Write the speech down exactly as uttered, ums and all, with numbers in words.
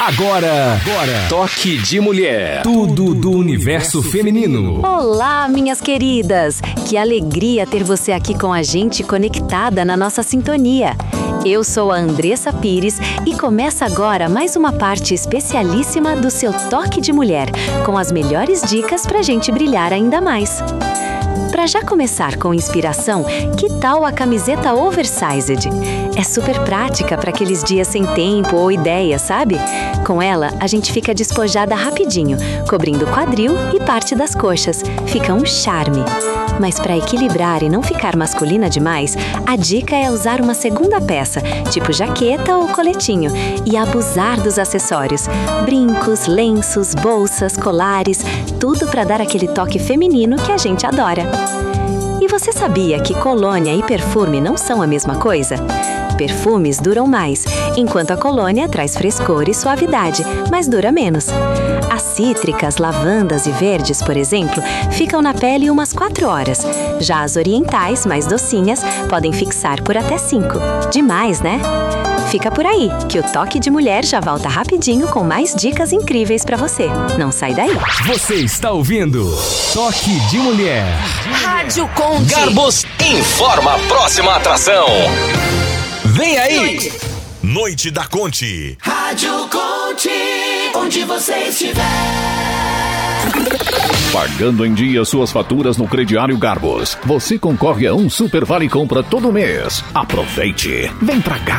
Agora, agora, Toque de Mulher. Tudo do universo feminino. Olá, minhas queridas! Que alegria ter você aqui com a gente, conectada na nossa sintonia. Eu sou a Andressa Pires e começa agora mais uma parte especialíssima do seu Toque de Mulher, com as melhores dicas pra gente brilhar ainda mais. Para já começar com inspiração, que tal a camiseta oversized? É super prática para aqueles dias sem tempo ou ideia, sabe? Com ela, a gente fica despojada rapidinho, cobrindo o quadril e parte das coxas. Fica um charme. Mas para equilibrar e não ficar masculina demais, a dica é usar uma segunda peça, tipo jaqueta ou coletinho, e abusar dos acessórios. Brincos, lenços, bolsas, colares, tudo para dar aquele toque feminino que a gente adora. E você sabia que colônia e perfume não são a mesma coisa? Perfumes duram mais, enquanto a colônia traz frescor e suavidade, mas dura menos. As cítricas, lavandas e verdes, por exemplo, ficam na pele umas quatro horas. Já as orientais, mais docinhas, podem fixar por até cinco. Demais, né? Fica por aí, que o Toque de Mulher já volta rapidinho com mais dicas incríveis pra você. Não sai daí. Você está ouvindo Toque de Mulher. Rádio Conte. Garbos informa a próxima atração. Vem aí! Noite da Conte. Rádio Conte, onde você estiver. Pagando em dia suas faturas no crediário Garbos, você concorre a um Super Vale Compra todo mês. Aproveite! Vem pra cá!